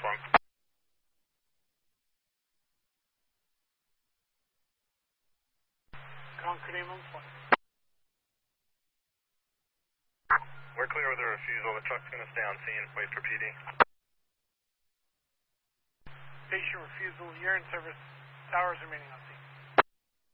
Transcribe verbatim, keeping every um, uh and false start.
platform. Concrete ambulance one. We're clear with the refusal. The truck's going to stay on scene. Wait for P D. Patient refusal. Urine service. Towers remaining on scene.